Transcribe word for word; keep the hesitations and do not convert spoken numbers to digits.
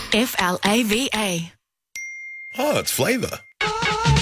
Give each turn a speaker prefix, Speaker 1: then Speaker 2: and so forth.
Speaker 1: F L A V A.
Speaker 2: Oh, it's flavour.